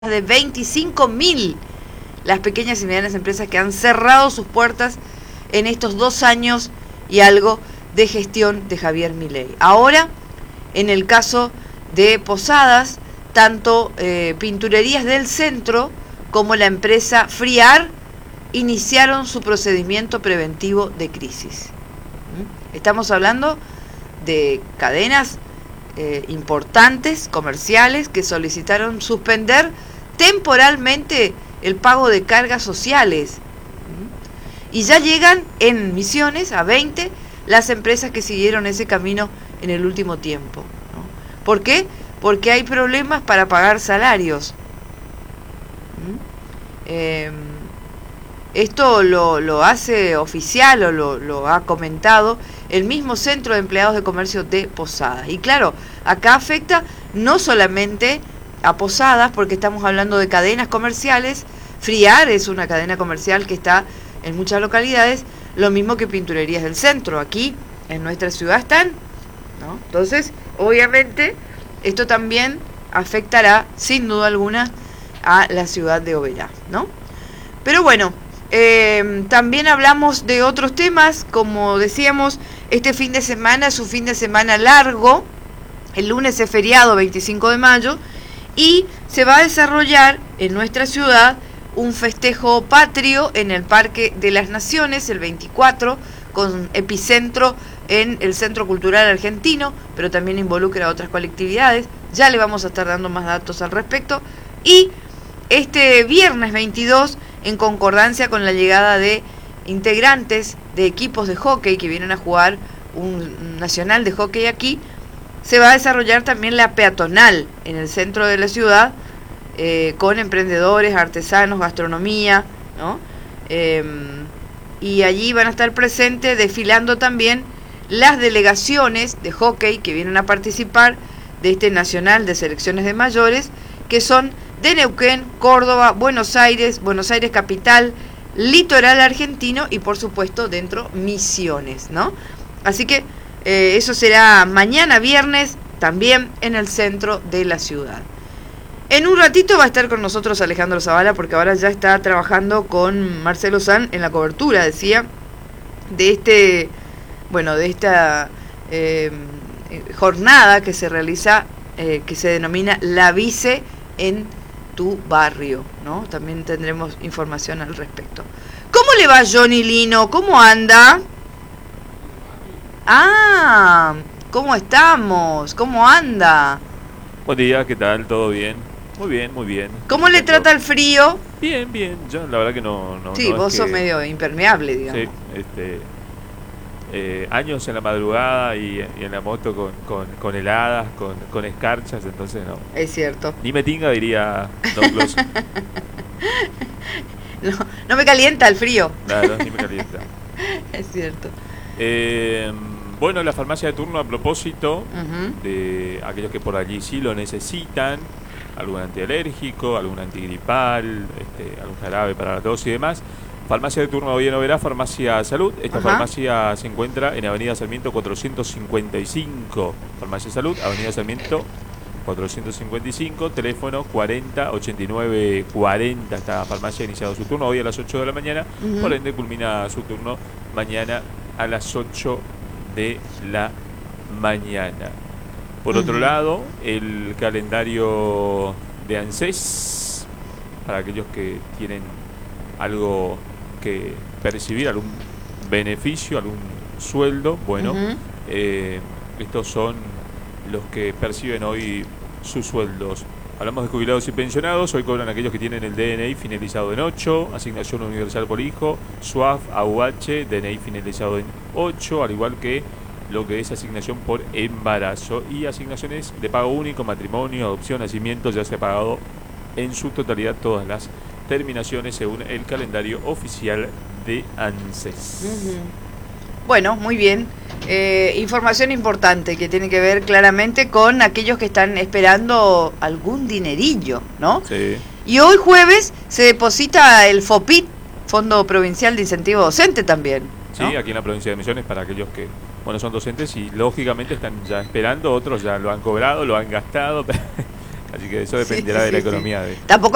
de 25.000 las pequeñas y medianas empresas que han cerrado sus puertas en estos 2 años y algo de gestión de Javier Milei. Ahora, en el caso de Posadas, tanto Pinturerías del Centro como la empresa Friar iniciaron su procedimiento preventivo de crisis. Estamos hablando de cadenas importantes, comerciales, que solicitaron suspender temporalmente el pago de cargas sociales. Y ya llegan en Misiones a 20 las empresas que siguieron ese camino en el último tiempo, ¿no? ¿Por qué? Porque hay problemas para pagar salarios. Esto lo hace oficial o lo ha comentado el mismo Centro de Empleados de Comercio de Posadas. Y claro, acá afecta no solamente a Posadas, porque estamos hablando de cadenas comerciales. Friar es una cadena comercial que está en muchas localidades, lo mismo que Pinturerías del Centro. Aquí en nuestra ciudad están, ¿no? Entonces, obviamente, esto también afectará, sin duda alguna, a la ciudad de Oberá, ¿no? Pero bueno, también hablamos de otros temas. Como decíamos, este fin de semana es un fin de semana largo. El lunes es feriado, 25 de mayo, y se va a desarrollar en nuestra ciudad un festejo patrio en el Parque de las Naciones, el 24, con epicentro en el Centro Cultural Argentino, pero también involucra a otras colectividades. Ya le vamos a estar dando más datos al respecto. Y este viernes 22, en concordancia con la llegada de integrantes de equipos de hockey que vienen a jugar un nacional de hockey aquí, se va a desarrollar también la peatonal en el centro de la ciudad, con emprendedores, artesanos, gastronomía, ¿no? Y allí van a estar presentes desfilando también las delegaciones de hockey que vienen a participar de este nacional de selecciones de mayores, que son de Neuquén, Córdoba, Buenos Aires capital, litoral argentino y por supuesto dentro Misiones, ¿no? Así que eso será mañana viernes también en el centro de la ciudad. En un ratito va a estar con nosotros Alejandro Zavala, porque ahora ya está trabajando con Marcelo San en la cobertura, decía, de esta jornada que se realiza, que se denomina La Vice en tu barrio, ¿no? También tendremos información al respecto. ¿Cómo le va, Johnny Lino? ¿Cómo anda? Ah, ¿cómo estamos? ¿Cómo anda? Buen día, ¿qué tal? ¿Todo bien? Muy bien, muy bien. ¿Cómo le trata el frío? Bien, bien. Yo la verdad que no. Sí, no vos es sos que, medio impermeable, digamos. Sí, años en la madrugada y en la moto con heladas, con escarchas, entonces no. Es cierto. Ni me tinga, diría Don Clos. No me calienta el frío. Claro, ni me calienta. Es cierto. Bueno, la farmacia de turno, a propósito de aquellos que por allí sí lo necesitan, algún antialérgico, algún antigripal, algún jarabe para la tos y demás. Farmacia de turno hoy en Oberá, Farmacia Salud. Esta farmacia se encuentra en Avenida Sarmiento 455. Farmacia Salud, Avenida Sarmiento 455, teléfono 40 89 40. Esta farmacia ha iniciado su turno hoy a las 8 de la mañana, por ende culmina su turno mañana a las 8 de la mañana. Por otro lado, el calendario de ANSES, para aquellos que tienen algo que percibir, algún beneficio, algún sueldo, bueno, estos son los que perciben hoy sus sueldos. Hablamos de jubilados y pensionados. Hoy cobran aquellos que tienen el DNI finalizado en 8, asignación universal por hijo, SUAF, AUH, DNI finalizado en 8, al igual que lo que es asignación por embarazo, y asignaciones de pago único, matrimonio, adopción, nacimiento. Ya se ha pagado en su totalidad todas las terminaciones según el calendario oficial de ANSES. Bueno, muy bien. Información importante que tiene que ver claramente con aquellos que están esperando algún dinerillo, ¿no? Sí. Y hoy jueves se deposita el FOPIT, Fondo Provincial de Incentivo Docente también, ¿no? Sí, aquí en la provincia de Misiones, para aquellos que, bueno, son docentes y lógicamente están ya esperando, otros ya lo han cobrado, lo han gastado, así que eso dependerá de la economía. Tampoco